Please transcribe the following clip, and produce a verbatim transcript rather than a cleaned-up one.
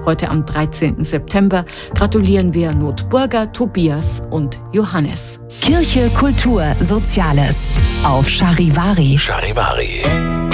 Heute am dreizehnten September gratulieren wir Notburger, Tobias und Johannes. Kirche, Kultur, Soziales auf Charivari. Charivari.